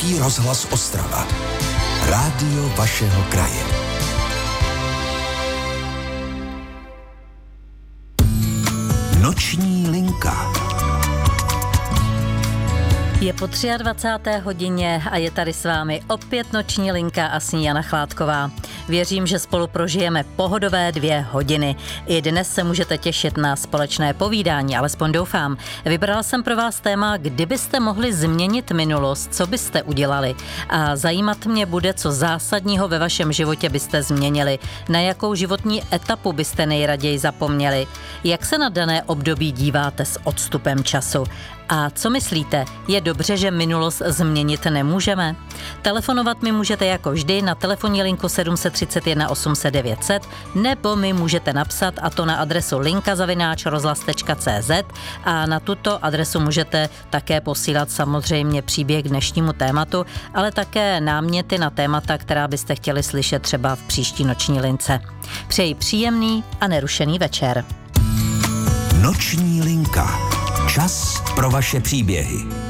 Český rozhlas Ostrava. Rádio vašeho kraje. Noční linka. Je po 23. hodině a je tady s vámi opět noční linka a s ní Jana Chládková. Věřím, že spolu prožijeme pohodové 2 hodiny. I dnes se můžete těšit na společné povídání, alespoň doufám. Vybrala jsem pro vás téma, kdybyste mohli změnit minulost, co byste udělali. A zajímat mě bude, co zásadního ve vašem životě byste změnili. Na jakou životní etapu byste nejraději zapomněli. Jak se na dané období díváte s odstupem času. A co myslíte, je dobře, že minulost změnit nemůžeme? Telefonovat mi můžete jako vždy na telefonní linku 731 800 900 nebo mi můžete napsat, a to na adresu linka@rozhlas.cz, a na tuto adresu můžete také posílat samozřejmě příběh k dnešnímu tématu, ale také náměty na témata, která byste chtěli slyšet třeba v příští noční lince. Přeji příjemný a nerušený večer. Noční linka. Čas pro vaše příběhy.